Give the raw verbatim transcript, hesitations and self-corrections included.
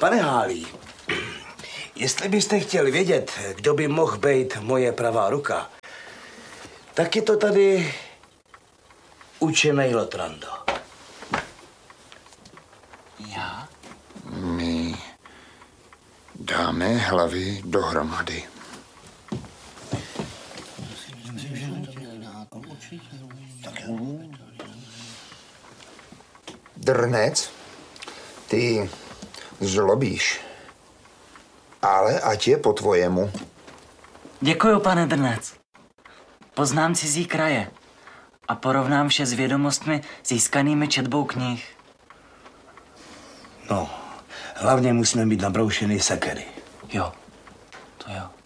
Pane Hálí, jestli byste chtěl vědět, kdo by mohl být moje pravá ruka, tak je to tady učenej Lotrando. Já? My dáme hlavy dohromady. Drnec, ty zlobíš, ale ať je po tvojemu. Děkuju, pane Drnec. Poznám cizí kraje a porovnám vše s vědomostmi získanými četbou knih. No, hlavně musíme být nabroušený sekery. Jo, to jo.